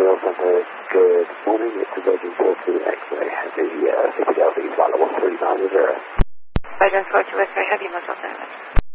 Wales Center. Good morning. It's the Virgin 42 X-ray. The Delta Delta Flight 1390. Virgin 42 X-ray, heavy muscle damage.